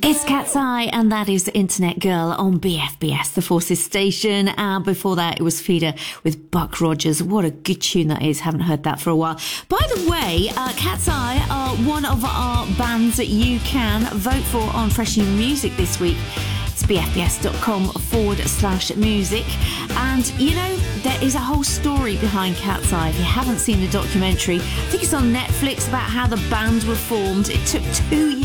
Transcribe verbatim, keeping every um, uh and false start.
It's Cat's Eye, and that is Internet Girl on B F B S, the Forces station. And before that, it was Feeder with Buck Rogers. What a good tune that is. Haven't heard that for a while. By the way, uh, Cat's Eye are one of our bands that you can vote for on Fresh New Music this week. It's bfbs.com forward slash music. And, you know, there is a whole story behind Cat's Eye. If you haven't seen the documentary, I think it's on Netflix, about how the band were formed. It took two years